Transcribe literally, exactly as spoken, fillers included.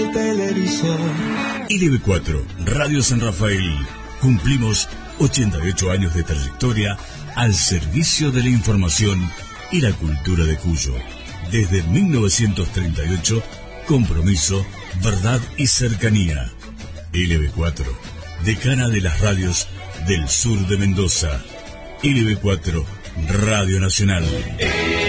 el televisor. L B cuatro, Radio San Rafael. Cumplimos ochenta y ocho años de trayectoria al servicio de la información y la cultura de Cuyo. Desde mil novecientos treinta y ocho, compromiso, verdad y cercanía. L B cuatro, decana de las radios del sur de Mendoza. L B cuatro, Radio Nacional.